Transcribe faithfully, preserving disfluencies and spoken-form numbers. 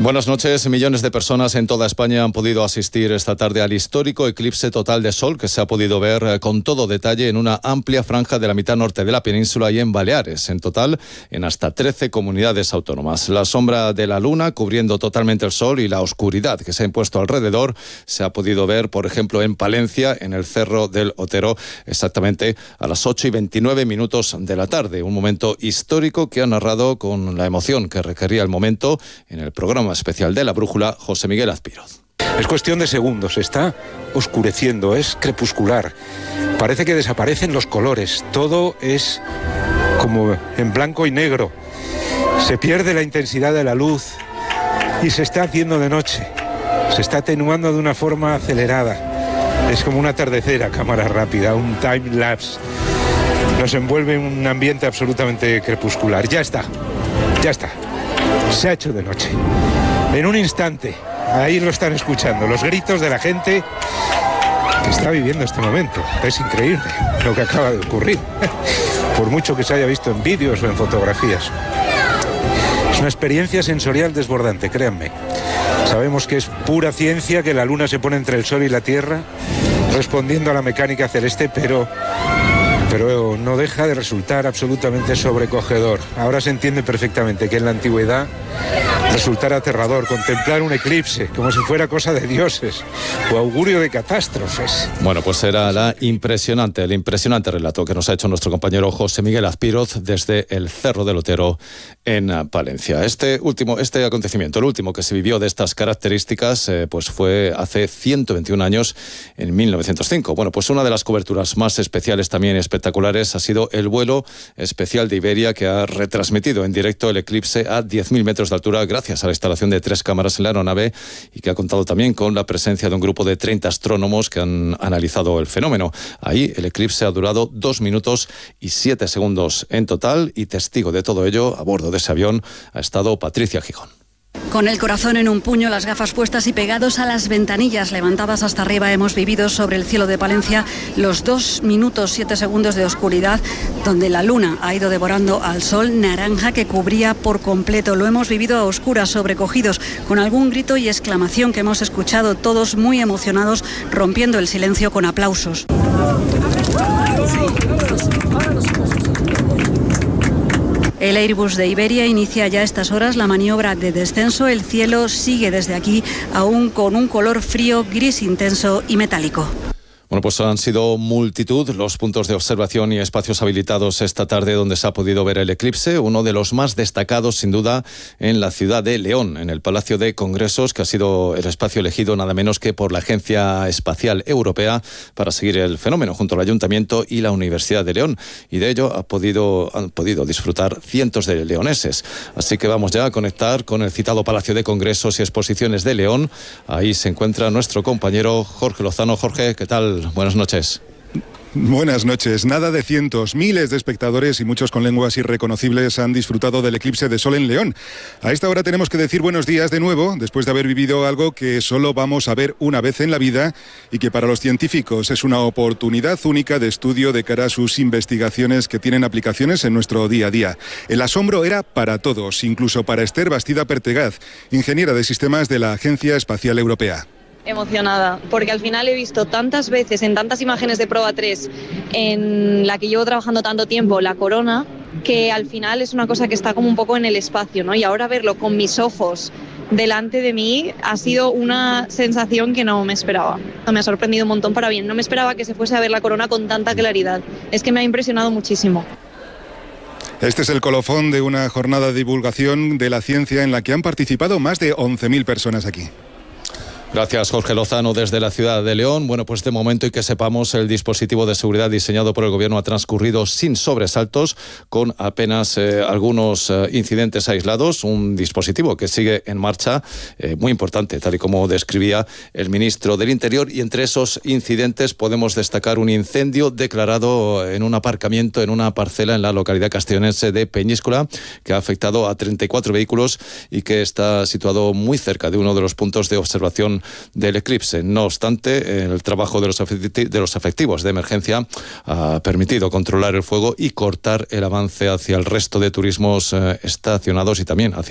Buenas noches. Millones de personas en toda España han podido asistir esta tarde al histórico eclipse total de sol que se ha podido ver con todo detalle en una amplia franja de la mitad norte de la península y en Baleares, en total en hasta trece comunidades autónomas. La sombra de la luna cubriendo totalmente el sol y la oscuridad que se ha impuesto alrededor se ha podido ver, por ejemplo, en Palencia, en el Cerro del Otero, exactamente a las ocho y veintinueve minutos de la tarde. Un momento histórico que ha narrado con la emoción que requería el momento en el programa especial de La Brújula, José Miguel Azpiroz. Es cuestión de segundos, está oscureciendo, es crepuscular. Parece que desaparecen los colores, todo es como en blanco y negro. Se pierde la intensidad de la luz y se está haciendo de noche. Se está atenuando de una forma acelerada. Es como un atardecer a cámara rápida, un time lapse. Nos envuelve en un ambiente absolutamente crepuscular. Ya está, ya está. Se ha hecho de noche. En un instante, ahí lo están escuchando, los gritos de la gente que está viviendo este momento. Es increíble lo que acaba de ocurrir, por mucho que se haya visto en vídeos o en fotografías. Es una experiencia sensorial desbordante, créanme. Sabemos que es pura ciencia, que la luna se pone entre el sol y la tierra, respondiendo a la mecánica celeste, pero... pero no deja de resultar absolutamente sobrecogedor. Ahora se entiende perfectamente que en la antigüedad resultara aterrador contemplar un eclipse como si fuera cosa de dioses o augurio de catástrofes. Bueno, pues era la impresionante, el impresionante relato que nos ha hecho nuestro compañero José Miguel Azpiroz desde el Cerro del Otero en Palencia. Este último, este acontecimiento, el último que se vivió de estas características, eh, pues fue hace ciento veintiún años, en mil novecientos cinco. Bueno, pues una de las coberturas más especiales, también espectaculares, ha sido el vuelo especial de Iberia, que ha retransmitido en directo el eclipse a diez mil metros de altura gracias a la instalación de tres cámaras en la aeronave y que ha contado también con la presencia de un grupo de treinta astrónomos que han analizado el fenómeno. Ahí el eclipse ha durado dos minutos y siete segundos en total y testigo de todo ello, a bordo de ese avión, ha estado Patricia Gijón. Con el corazón en un puño, las gafas puestas y pegados a las ventanillas levantadas hasta arriba, hemos vivido sobre el cielo de Palencia los dos minutos siete segundos de oscuridad, donde la luna ha ido devorando al sol naranja que cubría por completo. Lo hemos vivido a oscuras, sobrecogidos, con algún grito y exclamación que hemos escuchado, todos muy emocionados, rompiendo el silencio con aplausos. El Airbus de Iberia inicia ya a estas horas la maniobra de descenso. El cielo sigue desde aquí aún con un color frío, gris intenso y metálico. Bueno, pues han sido multitud los puntos de observación y espacios habilitados esta tarde donde se ha podido ver el eclipse, uno de los más destacados sin duda en la ciudad de León, en el Palacio de Congresos, que ha sido el espacio elegido nada menos que por la Agencia Espacial Europea para seguir el fenómeno, junto al Ayuntamiento y la Universidad de León, y de ello ha podido, han podido disfrutar cientos de leoneses. Así que vamos ya a conectar con el citado Palacio de Congresos y Exposiciones de León. Ahí se encuentra nuestro compañero Jorge Lozano. Jorge, ¿qué tal? Buenas noches. Buenas noches. Nada de cientos, miles de espectadores y muchos con lenguas irreconocibles han disfrutado del eclipse de sol en León. A esta hora tenemos que decir buenos días de nuevo, después de haber vivido algo que solo vamos a ver una vez en la vida y que para los científicos es una oportunidad única de estudio de cara a sus investigaciones que tienen aplicaciones en nuestro día a día. El asombro era para todos, incluso para Esther Bastida Pertegaz, ingeniera de sistemas de la Agencia Espacial Europea. Emocionada, porque al final he visto tantas veces, en tantas imágenes de Proba tres, en la que llevo trabajando tanto tiempo, la corona, que al final es una cosa que está como un poco en el espacio, ¿no? Y ahora verlo con mis ojos delante de mí ha sido una sensación que no me esperaba. Me ha sorprendido un montón para bien. No me esperaba que se fuese a ver la corona con tanta claridad. Es que me ha impresionado muchísimo. Este es el colofón de una jornada de divulgación de la ciencia en la que han participado más de once mil personas aquí. Gracias, Jorge Lozano, desde la ciudad de León. Bueno, pues de momento, y que sepamos, el dispositivo de seguridad diseñado por el Gobierno ha transcurrido sin sobresaltos, con apenas eh, algunos eh, incidentes aislados. Un dispositivo que sigue en marcha, eh, muy importante, tal y como describía el ministro del Interior. Y entre esos incidentes podemos destacar un incendio declarado en un aparcamiento, en una parcela en la localidad castellonense de Peñíscola, que ha afectado a treinta y cuatro vehículos y que está situado muy cerca de uno de los puntos de observación del eclipse. No obstante, el trabajo de los, efecti- de los efectivos de emergencia ha permitido controlar el fuego y cortar el avance hacia el resto de turismos eh, estacionados y también hacia